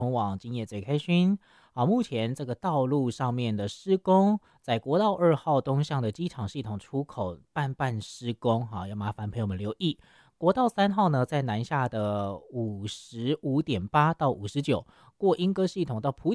通往今夜最开心。目前这个道路上面的施工，在国道2号东向的机场系统出口半施工，要麻烦朋友们留意。国道3号呢，在南下的55.8到59，过莺歌系统到